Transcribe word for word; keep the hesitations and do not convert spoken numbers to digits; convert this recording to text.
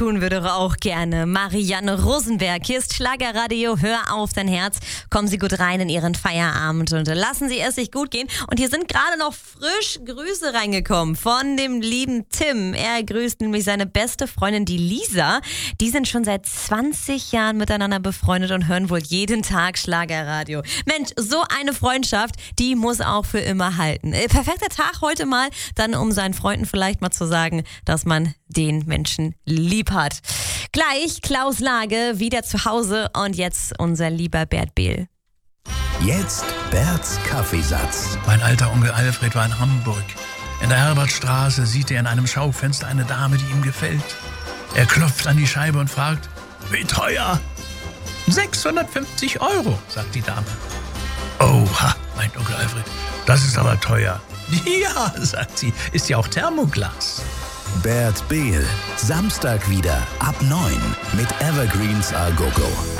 Tun würde er auch gerne. Marianne Rosenberg, hier ist Schlagerradio, hör auf dein Herz. Kommen Sie gut rein in Ihren Feierabend und lassen Sie es sich gut gehen. Und hier sind gerade noch frisch Grüße reingekommen von dem lieben Tim. Er grüßt nämlich seine beste Freundin, die Lisa. Die sind schon seit zwanzig Jahren miteinander befreundet und hören wohl jeden Tag Schlagerradio. Mensch, so eine Freundschaft, die muss auch für immer halten. Äh, perfekter Tag heute mal, dann um seinen Freunden vielleicht mal zu sagen, dass man den Menschen lieb hat. Gleich Klaus Lage wieder zu Hause und jetzt unser lieber Bert Behl. Jetzt Berts Kaffeesatz. Mein alter Onkel Alfred war in Hamburg. In der Herbertstraße sieht er in einem Schaufenster eine Dame, die ihm gefällt. Er klopft an die Scheibe und fragt, wie teuer? sechshundertfünfzig Euro, sagt die Dame. Oha, meint Onkel Alfred, das ist aber teuer. Ja, sagt sie, ist ja auch Thermoglas. Bert Behl, Samstag wieder ab neun mit Evergreens A Go Go.